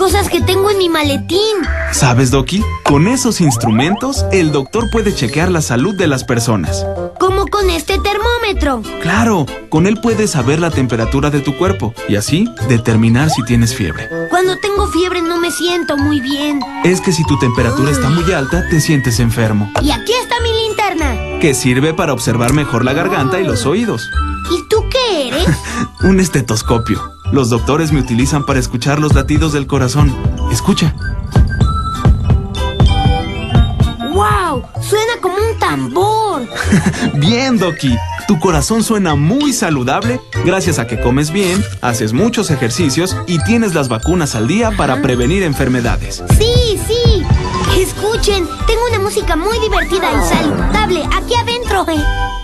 cosas que tengo en mi maletín. ¿Sabes, Doki? Con esos instrumentos, el doctor puede chequear la salud de las personas. Como con este termómetro. Claro, con él puedes saber la temperatura de tu cuerpo y así determinar si tienes fiebre. Cuando tengo fiebre no me siento muy bien. Es que si tu temperatura está muy alta, te sientes enfermo. Y aquí está mi linterna. Que sirve para observar mejor la garganta y los oídos. ¿Y tú qué eres? Un estetoscopio. Los doctores me utilizan para escuchar los latidos del corazón. Escucha. ¡Wow! Suena como un tambor. Bien, Doki. Tu corazón suena muy saludable gracias a que comes bien, haces muchos ejercicios y tienes las vacunas al día para prevenir enfermedades. Sí, sí. Escuchen, tengo una música muy divertida y saludable aquí adentro.